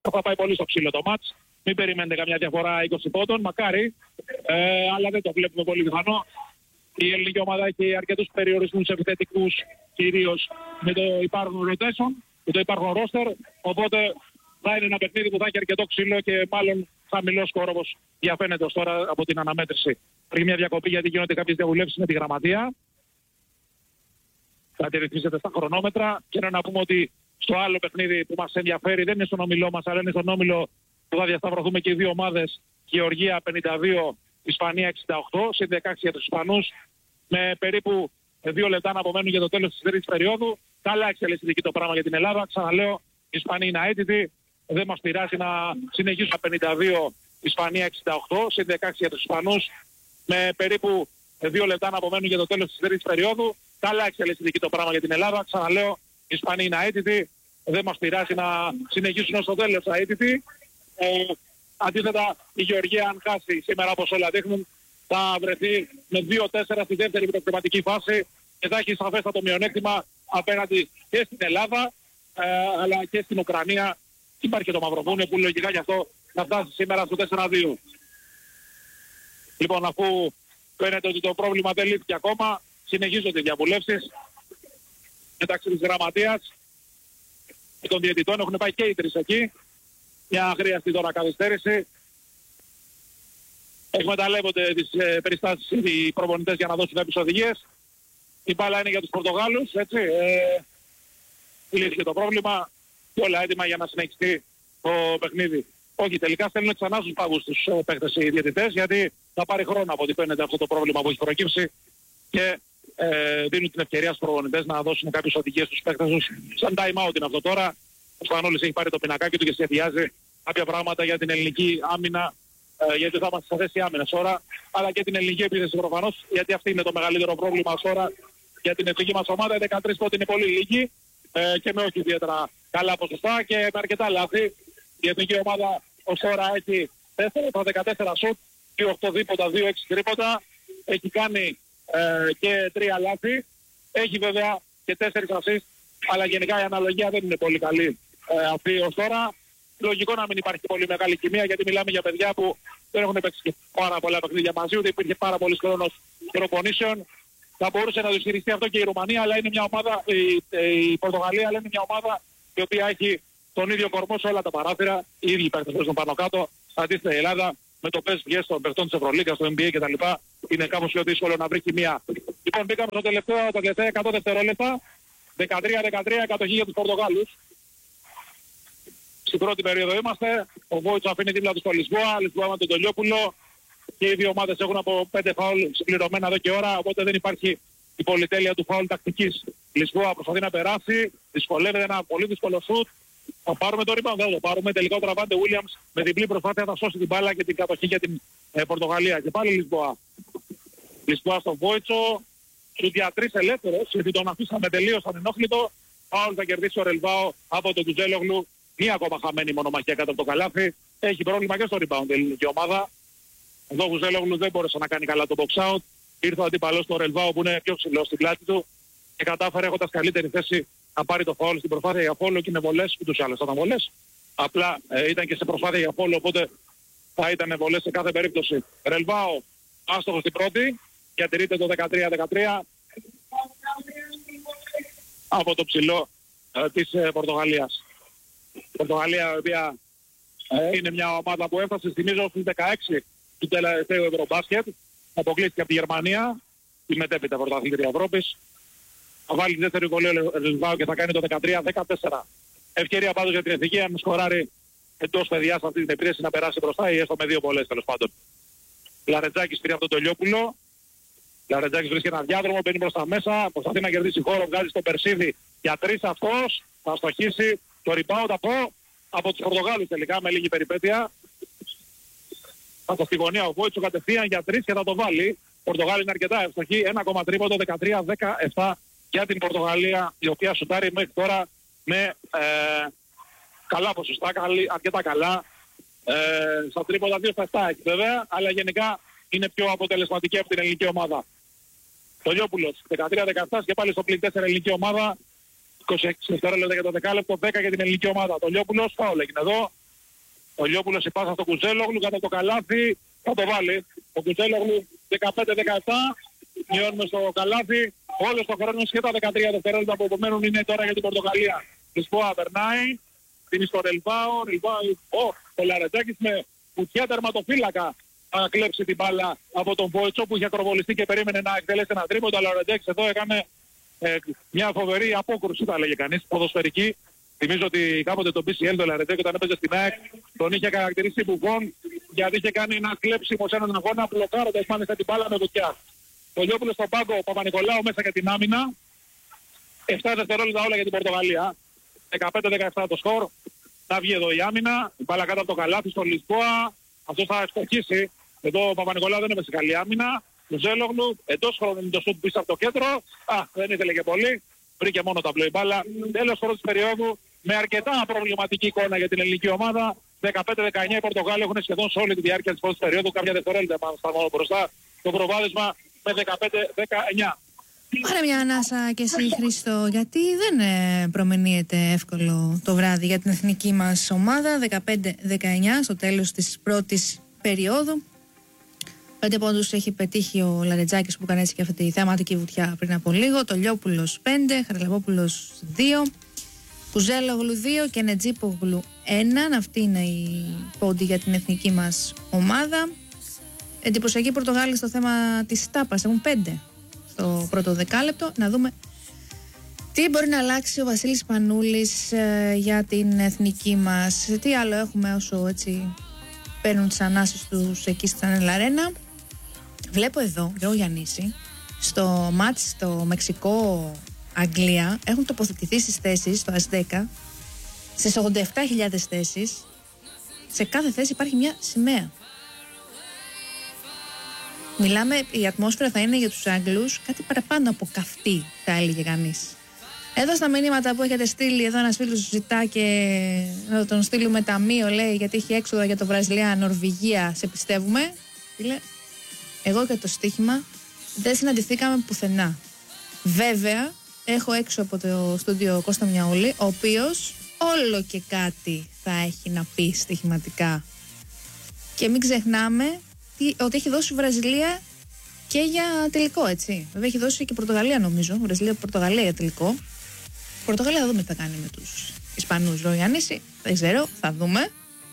θα πάει πολύ στο ξύλο το μάτς. Μην περιμένετε καμιά διαφορά 20 πόντων, μακάρι, αλλά δεν το βλέπουμε πολύ πιθανό. Η ελληνική ομάδα έχει αρκετούς περιορισμούς επιθετικούς, κυρίως με το υπάρχον rotation, με το υπάρχον roster, οπότε θα είναι ένα παιχνίδι που θα έχει αρκετό ξύλο και μάλλον χαμηλός σκορ όπως διαφαίνεται ως τώρα από την αναμέτρηση. Πριν μια διακοπή γιατί γίνονται κάποιες διαβουλεύσεις με τη γραμματεία. Θα τη ρυθμίσετε στα χρονόμετρα και να πούμε ότι στο άλλο παιχνίδι που μας ενδιαφέρει δεν είναι στον όμιλό μας, αλλά είναι στον όμιλο που θα διασταυρωθούμε και οι δύο ομάδες. Γεωργία 52, Ισπανία 68, συν 16 για τους Ισπανούς, με περίπου 2 λεπτά να απομένουν για το τέλος της τρίτης περίοδου. Καλά εξελισσιτική το πράγμα για την Ελλάδα. Ξαναλέω, οι Ισπανοί είναι αίτητοι. Δεν μας πειράζει να συνεχίσουμε 52, Ισπανία 68, συν 16 για τους Ισπανούς, με περίπου 2 λεπτά να απομένουν για το τέλος της τρίτης περίοδου. Καλά εξελισσιτική το πράγμα για την Ελλάδα. Ξαναλέω, οι Ισπανοί είναι αίτητοι. Δεν μας πειράζει να συνεχίσουν ως το τέλος αίτητοι. Αντίθετα, η Γεωργία, αν χάσει σήμερα όπως όλα δείχνουν, θα βρεθεί με 2-4 στη δεύτερη προκριματική φάση και θα έχει σαφέστατο μειονέκτημα απέναντι και στην Ελλάδα αλλά και στην Ουκρανία. Υπάρχει και το Μαυροβούνιο που λογικά γι' αυτό θα φτάσει σήμερα στο 4-2. Λοιπόν, αφού φαίνεται ότι το πρόβλημα δεν λύθηκε ακόμα, συνεχίζονται οι διαβουλεύσεις μεταξύ της γραμματείας και των διαιτητών. Έχουν πάει και οι τρεις εκεί. Μια αχρίαστη τώρα καθυστέρηση. Εκμεταλλεύονται τις περιστάσεις οι προπονητές για να δώσουν κάποιες οδηγίες. Η μπάλα είναι για τους Πορτογάλους, έτσι. Λύθηκε το πρόβλημα και όλα έτοιμα για να συνεχιστεί το παιχνίδι. Όχι, τελικά στέλνουν ξανά στους παγούς τους παίκτες οι διαιτητές, γιατί θα πάρει χρόνο από ό,τι φαίνεται αυτό το πρόβλημα που έχει προκύψει και δίνουν την ευκαιρία στους προπονητές να δώσουν κάποιες οδηγίες στους παίκτες τους. Σαν time out είναι αυτό τώρα. Ο Σπανούλης έχει πάρει το πινακάκι του και σχεδιάζει κάποια πράγματα για την ελληνική άμυνα, γιατί θα είμαστε σε θέση άμυνας τώρα, αλλά και την ελληνική επίθεση προφανώς, γιατί αυτή είναι το μεγαλύτερο πρόβλημα τώρα για την εθνική μας ομάδα. 13 πόντοι είναι πολύ λίγοι και με όχι ιδιαίτερα καλά ποσοστά και με αρκετά λάθη. Η εθνική ομάδα ως τώρα έχει 14 σουτ, 2-8 δίποτα, 2-6 τρίποτα. Έχει κάνει και 3 λάθη. Έχει βέβαια και 4 assist, αλλά γενικά η αναλογία δεν είναι πολύ καλή αυτή ως τώρα. Λογικό να μην υπάρχει πολύ μεγάλη κοιμία, γιατί μιλάμε για παιδιά που δεν έχουν παίξει και πάρα πολλά παιχνίδια μαζί, ούτε υπήρχε πάρα πολύς χρόνος προπονήσεων. Θα μπορούσε να το ισχυριστεί αυτό και η Ρουμανία, αλλά είναι μια ομάδα, η Πορτογαλία, αλλά είναι μια ομάδα η οποία έχει τον ίδιο κορμό σε όλα τα παράθυρα, οι ίδιοι παίκτες παίζουν πάνω κάτω. Αντίθετα η Ελλάδα με το PES βγες των παιχτών της Ευρωλίγκας, στο NBA κτλ. Είναι κάπως πιο δύσκολο να βρει κοιμία. Λοιπόν, μπήκαμε στο τελευταία 100 δευτερόλεπτα. 13-13 κατοχή για τους Πορτογάλους. Στην πρώτη περίοδο είμαστε. Ο Βόιτσο αφήνει δίπλα του στο Λισβόα. Λισβόα με τον Τολιόπουλο. Και οι δύο ομάδες έχουν από 5 φάουλ συμπληρωμένα εδώ και ώρα. Οπότε δεν υπάρχει η πολυτέλεια του φάουλ τακτικής. Λισβόα προσπαθεί να περάσει. Δυσκολεύεται ένα πολύ δύσκολο σουτ. Θα πάρουμε το rebound, δεν το πάρουμε. Τελικά ο Τραβάντε Williams με διπλή προσπάθεια θα σώσει την μπάλα και την κατοχή για την Πορτογαλία. Και πάλι Λισβόα. Λισβόα στον Βόιτσο. Σουτ για 3 ελεύθερος, γιατί τον αφήσαμε τελείως ανενόχλητο. Φάουλ θα κερδίσει ο Ρελβάο από τον Κουτζέλογλου. Μία ακόμα χαμένη μονομαχία κάτω από το καλάθι. Έχει πρόβλημα και στο rebound η ελληνική ομάδα. Εδώ ο Κουτζέλογλου δεν μπόρεσε να κάνει καλά το box out. Ήρθε ο αντίπαλος του Ρελβάο που είναι πιο ψηλός στην πλάτη του και κατάφερε έχοντας καλύτερη θέση να πάρει το φάουλ στην προσπάθεια για φόλο και είναι βολές, ούτως ή άλλως ήταν βολές. Απλά ήταν και σε προσπάθεια για φόλο, οπότε θα ήταν βολές σε κάθε περίπτωση. Ρελβάο άστοχος στην πρώτη. Διατηρείται το 13-13 από το ψηλό της Πορτογαλίας. Η Πορτογαλία, η οποία είναι μια ομάδα που έφτασε, θυμίζω, στους 16 του τελευταίου Ευρωμπάσκετ. Αποκλείστηκε από τη Γερμανία, τη μετέπειτα πρωταθλήτρια Ευρώπης. Θα βάλει τη δεύτερη βολή ο Ρελβάο και θα κάνει το 13-14. Ευκαιρία πάντως για την εθνική, αν σκοράρει εντός παιδιάς αυτή την επίθεση να περάσει μπροστά ή έστω με 2 βολές τέλος πάντων. Λαρετζάκης πήρε από τον Τολιόπουλο. Λαρετζάκης βρίσκει ένα διάδρομο, μπαίνει προς τα μέσα, προσπαθεί να κερδίσει χώρο, βγάζει στον Περσίδη για 3 αυτός, θα στοχίσει το rebound από τους Πορτογάλους τελικά με λίγη περιπέτεια. Θα το στη γωνία ο Βόιτσο κατευθείαν για 3 και θα το βάλει. Πορτογάλοι είναι αρκετά ευστοχή, 1 ακόμα τρίποντο, 13-17 για την Πορτογαλία, η οποία σουτάρει μέχρι τώρα με καλά ποσοστά, αρκετά καλά. Στα τρίποντα 2 στα 7 έχει βέβαια, αλλά γενικά είναι πιο αποτελεσματική από την ελληνική ομάδα. Τολιόπουλος 13-17 και πάλι στο πλην 4 ελληνική ομάδα. 26 δευτερόλεπτα για το δεκάλεπτο, 10 για την ελληνική ομάδα. Τολιόπουλος, φάουλ έγινε εδώ. Ο Λιόπουλος η πάσα στο Κουζέλογλου κατά το καλάθι. Θα το βάλει. Ο Κουζέλογλου 15-17. Μειώνουμε στο καλάθι. Όλος το χρόνο σχεδόν 13 δευτερόλεπτα που απομένουν είναι τώρα για την Πορτογαλία. Λισπόα περνάει. Την στον Ελβάο. Ο Λαρετζάκης με κουτιά τερματοφύλακα να κλέψει την μπάλα από τον Βόιτσο που είχε ακροβολιστεί και περίμενε να εκτελέσει ένα τρίποντο. Ο Λαρετζάκης εδώ έκανε μια φοβερή απόκρουση, θα λέγε κανείς, ποδοσφαιρική. Θυμίζω ότι κάποτε τον BCL, τον Λαρετζάκη, όταν έπαιζε στην ΑΕΚ, τον είχε χαρακτηρίσει μπουφόν γιατί είχε κάνει ένα κλέψιμο σε έναν αγώνα μπλοκάροντας μάλιστα την μπάλα με βουτιά. Ο Λιόπουλος στον πάγκο, ο Παπα-Νικολάου μέσα για την άμυνα. 7 δευτερόλεπτα όλα για την Πορτογαλία. 15-17 το σκορ. Θα βγει εδώ η άμυνα. Η μπάλα κάτω από το καλάθι στον Λισπόα. Αυτός θα ευστοχίσει. Εδώ ο Παπα-Νικολάου δεν έπαιζε καλή άμυνα. Ο Ζέλογλου εντός χρόνου είναι το σουτ πίσω από το κέντρο. Δεν ήθελε και πολύ. Βρήκε μόνο τα μπλε μπάλα. Τέλος πρώτης περίοδου με αρκετά προβληματική εικόνα για την ελληνική ομάδα. 15-19 οι Πορτογάλοι έχουν σχεδόν σε όλη τη διάρκεια της πρώτης περίοδου κάποια δευτερόλεπτα πάνω στα μόνο μπροστά. Το προβάδισμα με 15-19. Άρα μια ανάσα και εσύ, Χρήστο, γιατί δεν προμενύεται εύκολο το βράδυ για την εθνική μας ομάδα. 15-19 στο τέλος της πρώτης περίοδου. 5 πόντους έχει πετύχει ο Λαρετζάκης που έκανε έτσι και αυτή τη θεματική βουτιά πριν από λίγο. Το Λιόπουλος 5, Χαραλαμπόπουλος 2, Κουζέλογλου 2 και Νετζίπογλου 1. Αυτή είναι η πόντη για την εθνική μας ομάδα. Εντυπωσιακή Πορτογάλοι στο θέμα της τάπας, έχουν 5 στο πρώτο δεκάλεπτο. Να δούμε τι μπορεί να αλλάξει ο Βασίλης Πανούλης για την εθνική μας. Τι άλλο έχουμε όσο έτσι παίρνουν τις ανάσεις τους εκεί στην Αρένα. Βλέπω εδώ, Γιώργο Γιαννίση, στο μάτς στο Μεξικό-Αγγλία έχουν τοποθετηθεί στις θέσεις, στο ΑΣ10, στις 87.000 θέσεις. Σε κάθε θέση υπάρχει μια σημαία. Μιλάμε, η ατμόσφαιρα θα είναι για τους Άγγλους κάτι παραπάνω από καυτή, θα έλεγε κανείς. Εδώ στα μηνύματα που έχετε στείλει, εδώ ένας φίλος ζητά και να τον στείλουμε ταμείο, λέει, γιατί έχει έξοδα για το Βραζιλία-Νορβηγία, σε πιστεύουμε. Φίλε, εγώ και το στοίχημα δεν συναντηθήκαμε πουθενά. Βέβαια, έχω έξω από το στούντιο Κώστα Μιαούλη, ο οποίος όλο και κάτι θα έχει να πει στοιχηματικά. Και μην ξεχνάμε ότι έχει δώσει Βραζιλία και για τελικό, έτσι. Βέβαια έχει δώσει και Πορτογαλία, νομίζω. Βραζιλία-Πορτογαλία για τελικό. Πορτογαλία θα δούμε τι θα κάνει με τους Ισπανούς. Γιάννηση, δεν ξέρω, θα δούμε.